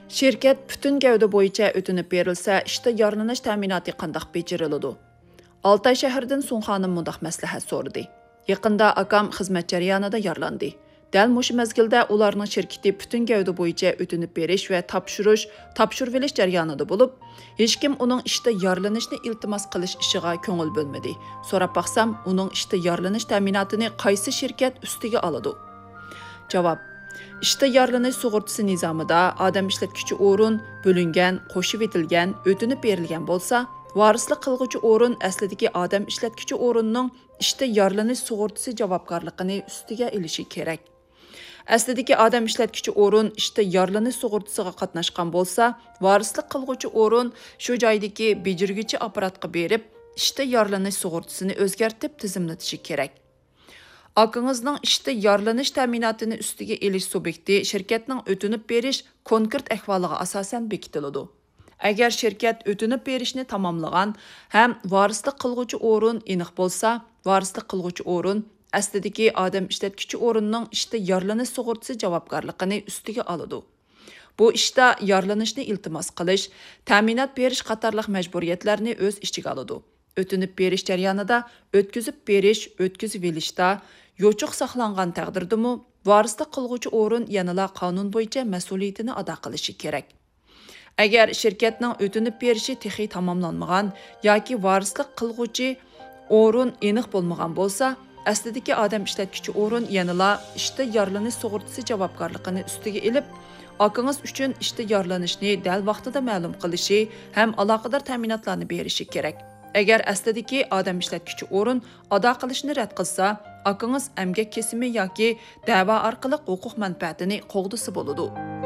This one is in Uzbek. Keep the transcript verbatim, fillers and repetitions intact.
Şirket bütün gavda bo'yicha o'tinib berilsa, ishda yorlanish ta'minoti qandoq bejiriladi? Altay shahridan So'ngxonim mundaq maslahat so'radi. Yaqinda akam xizmat jarayonida yorlandi. Dal mush mezgilda ularning shirkati bütün gavda bo'yicha o'tinib berish va topshirish, topshirib olish jarayonida bo'lib, hech kim uning ishda yorlanishni iltimos qilish ishiga ko'ngil bo'lmadi. So'rab baqsam, uning ishda yorlanish ta'minotini qaysi shirkat ustiga oladi? Javob: İşte yarlanish sug'urtasi nizomida odam ishlatuvchi o'rin bo'lingan, qo'shib etilgan, o'tinib berilgan bo'lsa, varislik qilguvchi o'rin aslidagi odam ishlatuvchi o'rinning ishda yarlanish sug'urtasi javobgarligini ustiga olishi kerak. Aslidagi odam ishlatuvchi o'rin ishda yarlanish sug'urtasiga qatnashgan bo'lsa, varislik qilguvchi o'rin shu joydagi bejirguvchi apparatga berib, ishda yarlanish sug'urtasini o'zgartib tizimlatishi kerak. Akыңızның ishda yorlanish ta'minotini ustiga elish subyekti shirkatning o'tinib berish konkret ahvoliga asosan bekitiladi. Agar shirkat o'tinib berishni tamomlagan ham varislik qilguvchi o'rin aniq bo'lsa, varislik qilguvchi o'rin aslidagi odam ishlatuvchi o'rinning ishda yorlanish sug'urtasi javobgarligini ustiga oladi. Bu ishda yorlanishni iltimos qilish, ta'minot berish qatorliq majburiyatlarni o'z ichiga oladi. O'tinib berish jarayonida o'tkazib berish, o'tkazib olishda yo'chiq saqlangan taqdirdimi, varislik qilguvchi o'rin yanada qonun bo'yicha mas'uliyatini ado qilishi kerak. Agar shirkatning o'tinib berishi texi tamomlanmagan yoki varislik qilguvchi o'rin aniq bo'lmagan bo'lsa, aslidagi odam ishlatuvchi o'rin yanada ishda yorlanish sug'urtasi javobgarligini ustiga olib, akınız uchun ishda yorlanishni dal vaqtida ma'lum qilishi ham aloqador ta'minotlarni berishi kerak. Agar aslidagi odam ishlatuvchi o'rin ado qilishni rad qilsa, akınız emgak kesimi yoki da'vo orqali huquq manfaatini qo'g'disi bo'ladi.